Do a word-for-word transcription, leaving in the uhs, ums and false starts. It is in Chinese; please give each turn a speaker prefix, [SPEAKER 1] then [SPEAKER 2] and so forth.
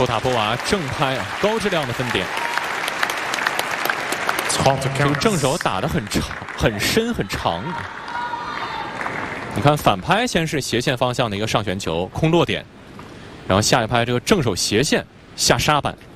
[SPEAKER 1] 波塔波娃正拍啊，高质量的分点。这个正手打得很长、很深、很长。你看反拍先是斜线方向的一个上旋球空落点，然后下一拍这个正手斜线下沙板。